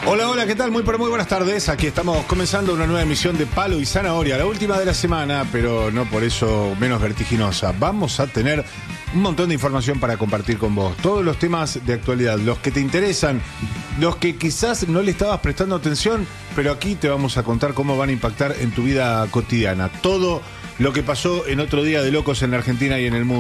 Hola, hola, ¿qué tal? Muy buenas tardes. Aquí estamos comenzando una nueva emisión de Palo y Zanahoria, la última de la semana, pero no por eso menos vertiginosa. Vamos a tener un montón de información para compartir con vos. Todos los temas de actualidad, los que te interesan, los que quizás no le estabas prestando atención, pero aquí te vamos a contar cómo van a impactar en tu vida cotidiana. Todo lo que pasó en otro día de locos en la Argentina y en el mundo.